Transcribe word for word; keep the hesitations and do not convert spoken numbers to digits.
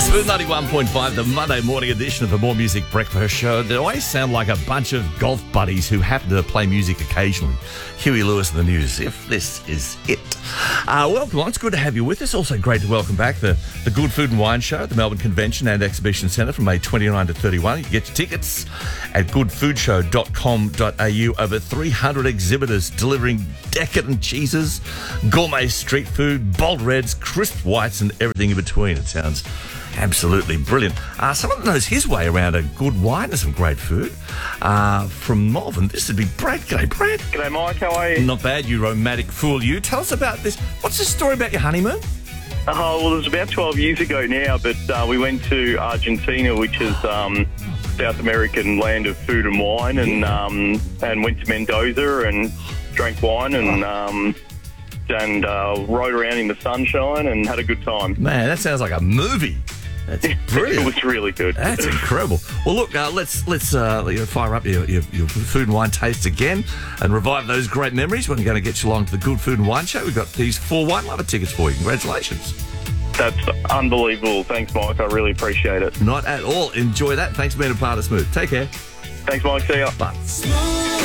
Smooth ninety-one point five, the Monday morning edition of the More Music Breakfast Show. They always sound like a bunch of golf buddies who happen to play music occasionally. Huey Lewis and the News, if this is it. Uh, welcome on. It's good to have you with us. Also great to welcome back the, the Good Food and Wine Show at the Melbourne Convention and Exhibition Centre from May twenty-ninth to thirty-first. You can get your tickets at good food show dot com dot a u. Over three hundred exhibitors delivering decadent cheeses, gourmet street food, bold reds, crisp whites and everything in between. It sounds absolutely brilliant. Uh, someone that knows his way around a good wine and some great food. Uh, from Malvern, this would be Brad. G'day, Brad. G'day, Mike. How are you? Not bad, you romantic fool, you. Tell us about this. What's the story about your honeymoon? Oh, well, it was about twelve years ago now, but uh, we went to Argentina, which is um, South American land of food and wine, and um, and went to Mendoza and drank wine and um, and uh, rode around in the sunshine and had a good time. Man, that sounds like a movie. That's brilliant. It was really good. That's incredible. Well, look, uh, let's let's uh, fire up your, your, your food and wine tastes again and revive those great memories. We're going to get you along to the Good Food and Wine Show. We've got these four Wine Lover tickets for you. Congratulations. That's unbelievable. Thanks, Mike. I really appreciate it. Not at all. Enjoy that. Thanks for being a part of Smooth. Take care. Thanks, Mike. See ya. Bye.